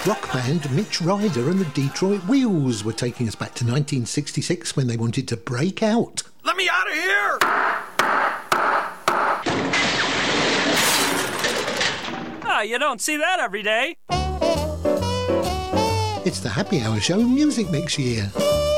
Rock band Mitch Ryder and the Detroit Wheels were taking us back to 1966 when they wanted to break out. Let me out of here! You don't see that every day. It's the Happy Hour Show Music Mix year.